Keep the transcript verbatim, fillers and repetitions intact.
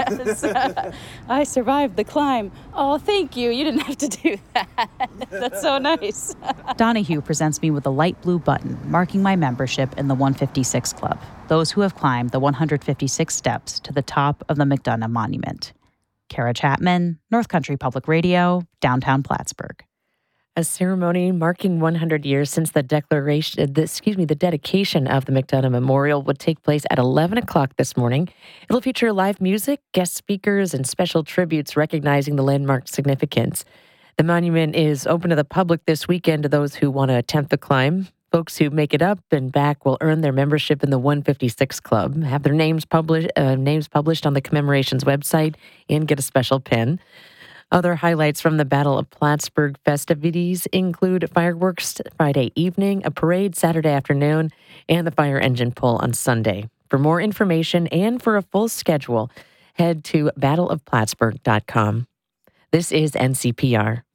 Yes. I survived the climb. Oh, thank you. You didn't have to do that. That's so nice. Donahue presents me with a light blue button marking my membership in the one fifty-six Club, those who have climbed the one hundred fifty-six steps to the top of the McDonough Monument. Kara Chapman, North Country Public Radio, downtown Plattsburgh. A ceremony marking one hundred years since the declaration, the, excuse me, the dedication of the McDonough Memorial would take place at eleven o'clock this morning. It'll feature live music, guest speakers, and special tributes recognizing the landmark's significance. The monument is open to the public this weekend to those who want to attempt the climb. Folks who make it up and back will earn their membership in the one fifty-six Club, have their names published, uh, names published on the commemoration's website, and get a special pin. Other highlights from the Battle of Plattsburgh festivities include fireworks Friday evening, a parade Saturday afternoon, and the fire engine pull on Sunday. For more information and for a full schedule, head to battle of plattsburgh dot com. This is N C P R.